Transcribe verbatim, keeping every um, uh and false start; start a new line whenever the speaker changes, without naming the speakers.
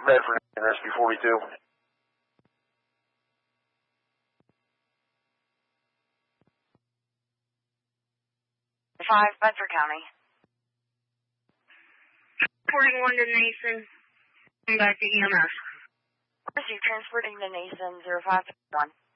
Bedford and S B forty-two.
Five, Bedford County.
Transporting one to Nason. Come back to E M S.
Receive transporting to Nason, zero five one.